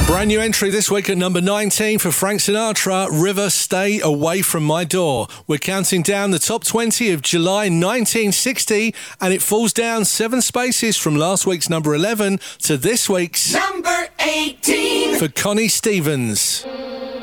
Brand new entry this week at number 19 for Frank Sinatra, River Stay Away From My Door. We're counting down the top 20 of July 1960, and it falls down 7 spaces from last week's number 11 to this week's number 18 for Connie Stevens.